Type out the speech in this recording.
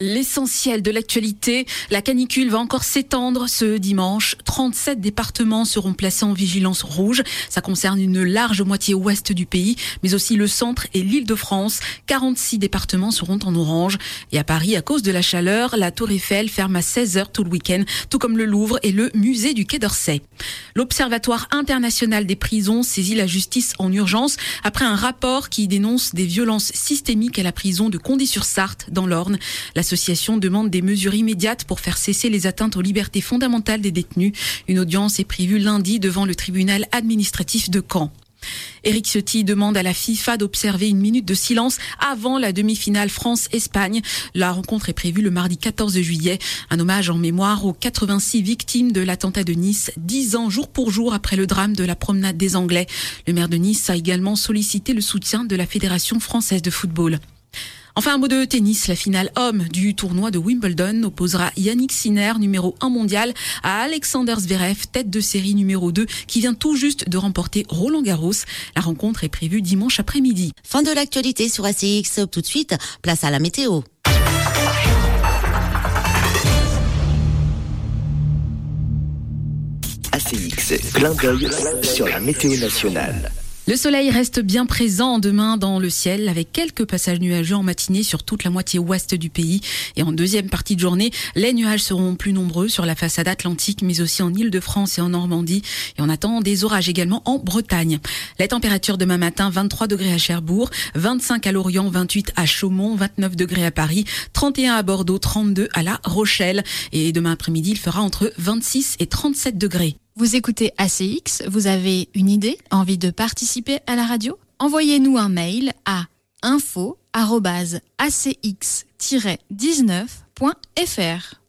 L'essentiel de l'actualité, la canicule va encore s'étendre ce dimanche. 37 départements seront placés en vigilance rouge. Ça concerne une large moitié ouest du pays, mais aussi le centre et l'Île-de-France. 46 départements seront en orange. Et à Paris, à cause de la chaleur, la Tour Eiffel ferme à 16h tout le week-end, tout comme le Louvre et le musée du Quai d'Orsay. L'Observatoire international des prisons saisit la justice en urgence après un rapport qui dénonce des violences systémiques à la prison de Condé-sur-Sarthe dans l'Orne. L'association demande des mesures immédiates pour faire cesser les atteintes aux libertés fondamentales des détenus. Une audience est prévue lundi devant le tribunal administratif de Caen. Éric Ciotti demande à la FIFA d'observer une minute de silence avant la demi-finale France-Espagne. La rencontre est prévue le mardi 14 juillet. Un hommage en mémoire aux 86 victimes de l'attentat de Nice, 10 ans jour pour jour après le drame de la promenade des Anglais. Le maire de Nice a également sollicité le soutien de la Fédération française de football. Enfin, un mot de tennis. La finale homme du tournoi de Wimbledon opposera Yannick Sinner, numéro 1 mondial, à Alexander Zverev, tête de série numéro 2, qui vient tout juste de remporter Roland-Garros. La rencontre est prévue dimanche après-midi. Fin de l'actualité sur ACX. Tout de suite, place à la météo. ACX, clin d'œil sur la météo nationale. Le soleil reste bien présent demain dans le ciel avec quelques passages nuageux en matinée sur toute la moitié ouest du pays. Et en deuxième partie de journée, les nuages seront plus nombreux sur la façade atlantique mais aussi en Île-de-France et en Normandie. Et on attend des orages également en Bretagne. Les températures demain matin, 23 degrés à Cherbourg, 25 à Lorient, 28 à Chaumont, 29 degrés à Paris, 31 à Bordeaux, 32 à La Rochelle. Et demain après-midi, il fera entre 26 et 37 degrés. Vous écoutez ACX, vous avez une idée, envie de participer à la radio ? Envoyez-nous un mail à info@acx-19.fr.